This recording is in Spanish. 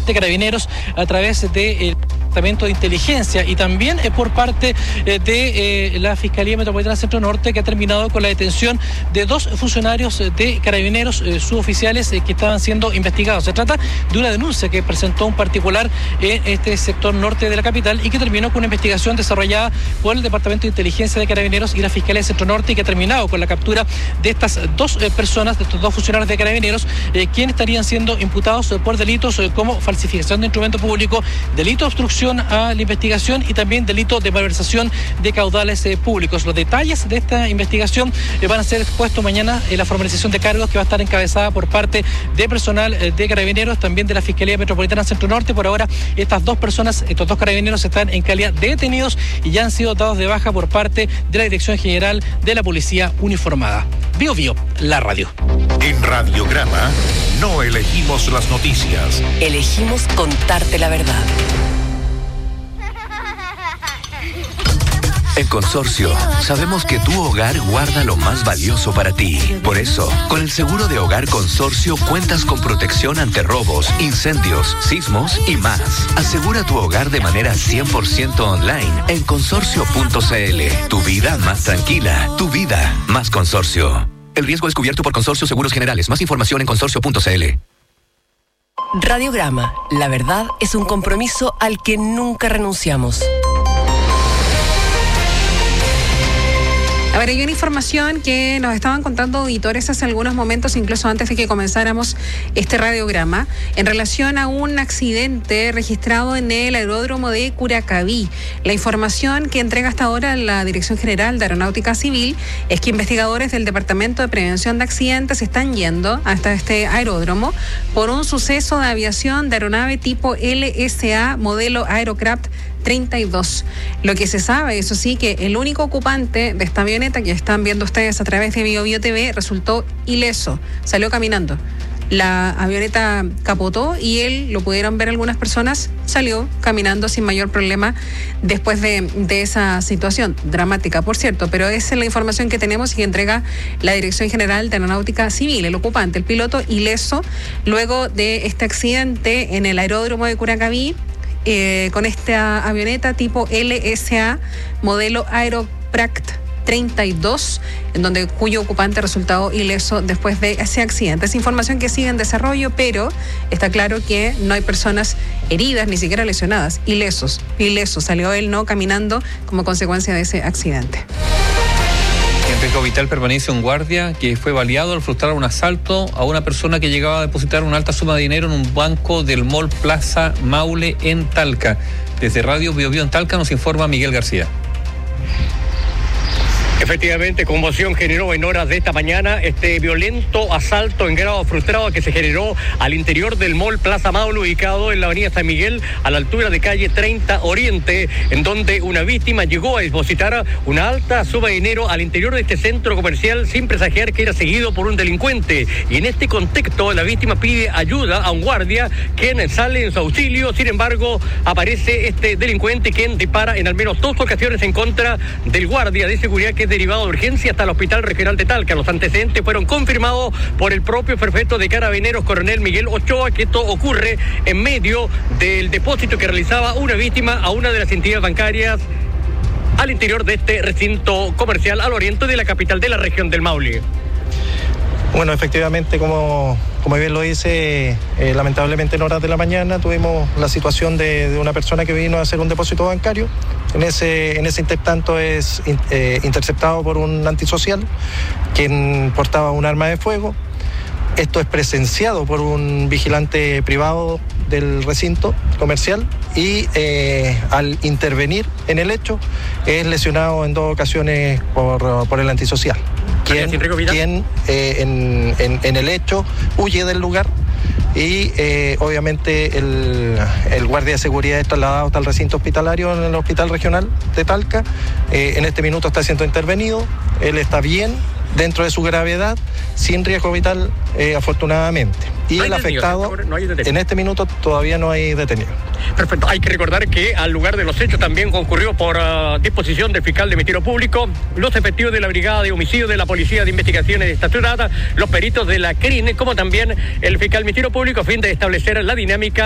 de Carabineros a través del Departamento de Inteligencia y también por parte de la Fiscalía Metropolitana Centro Norte, que ha terminado con la detención de 2 funcionarios de Carabineros suboficiales que estaban siendo investigados. Se trata de una denuncia que presentó un particular en este sector norte de la capital y que terminó con una investigación desarrollada por el Departamento de Inteligencia de Carabineros y la Fiscalía de Centro Norte, y que ha terminado con la captura de estas 2 personas, de estos 2 funcionarios de Carabineros, quienes estarían siendo imputados por delitos como falsificación de instrumento público, delito de obstrucción a la investigación y también delito de malversación de caudales públicos. Los detalles de esta investigación van a ser expuestos mañana en la formalización de cargos, que va a estar encabezada por parte de personal de Carabineros, también de la Fiscalía Metropolitana Centro Norte. Por ahora, estas 2 personas, estos 2 carabineros, están en calidad de detenidos y ya han sido dados de baja por parte de la Dirección General de la Policía Uniformada. Bio Bio, la radio. En Radiograma no elegimos las noticias. Elegimos contarte la verdad. En Consorcio, sabemos que tu hogar guarda lo más valioso para ti. Por eso, con el seguro de hogar Consorcio cuentas con protección ante robos, incendios, sismos y más. Asegura tu hogar de manera 100% online en consorcio.cl. Tu vida más tranquila, tu vida más Consorcio. El riesgo es cubierto por Consorcio Seguros Generales. Más información en consorcio.cl. Radiograma, la verdad es un compromiso al que nunca renunciamos. A ver, hay una información que nos estaban contando auditores hace algunos momentos, incluso antes de que comenzáramos este radiograma, en relación a un accidente registrado en el aeródromo de Curacaví. La información que entrega hasta ahora la Dirección General de Aeronáutica Civil es que investigadores del Departamento de Prevención de Accidentes están yendo hasta este aeródromo por un suceso de aviación de aeronave tipo LSA modelo Aerocraft 32. Lo que se sabe, eso sí, que el único ocupante de esta avioneta que están viendo ustedes a través de Bio Bio TV resultó ileso, salió caminando. La avioneta capotó y él, lo pudieron ver algunas personas, salió caminando sin mayor problema después de esa situación dramática, por cierto, pero esa es la información que tenemos y que entrega la Dirección General de Aeronáutica Civil. El ocupante, el piloto, ileso luego de este accidente en el aeródromo de Curacaví, con esta avioneta tipo LSA modelo Aerocraft 32, en donde cuyo ocupante resultó ileso después de ese accidente. Es información que sigue en desarrollo, pero está claro que no hay personas heridas, ni siquiera lesionadas. Ileso, salió él no caminando como consecuencia de ese accidente. En riesgo vital permanece un guardia que fue baleado al frustrar un asalto a una persona que llegaba a depositar una alta suma de dinero en un banco del Mall Plaza Maule en Talca. Desde Radio Bio Bio en Talca nos informa Miguel García. Efectivamente, conmoción generó en horas de esta mañana este violento asalto en grado frustrado que se generó al interior del Mall Plaza Maule, ubicado en la avenida San Miguel, a la altura de calle 30 Oriente, en donde una víctima llegó a depositar una alta suma de dinero al interior de este centro comercial sin presagiar que era seguido por un delincuente. Y en este contexto, la víctima pide ayuda a un guardia, quien sale en su auxilio. Sin embargo, aparece este delincuente, quien dispara en al menos 2 ocasiones en contra del guardia de seguridad, que es derivado de urgencia hasta el Hospital Regional de Talca. Los antecedentes fueron confirmados por el propio prefecto de Carabineros, coronel Miguel Ochoa, que esto ocurre en medio del depósito que realizaba una víctima a una de las entidades bancarias al interior de este recinto comercial al oriente de la capital de la región del Maule. Bueno, efectivamente, como bien lo dice, lamentablemente en horas de la mañana tuvimos la situación de una persona que vino a hacer un depósito bancario. En ese intertanto es interceptado por un antisocial quien portaba un arma de fuego. Esto es presenciado por un vigilante privado del recinto comercial y al intervenir en el hecho es lesionado en 2 ocasiones por el antisocial, quien en el hecho huye del lugar y obviamente el guardia de seguridad es trasladado hasta el recinto hospitalario en el Hospital Regional de Talca. En este minuto está siendo intervenido, él está bien dentro de su gravedad, sin riesgo vital, afortunadamente. Y el afectado, en este minuto todavía no hay detenido. Perfecto. Hay que recordar que al lugar de los hechos también concurrió por disposición del fiscal de Ministerio Público, los efectivos de la Brigada de Homicidio de la Policía de Investigaciones Estacionadas, los peritos de la CRIN, como también el fiscal del Ministerio Público, a fin de establecer la dinámica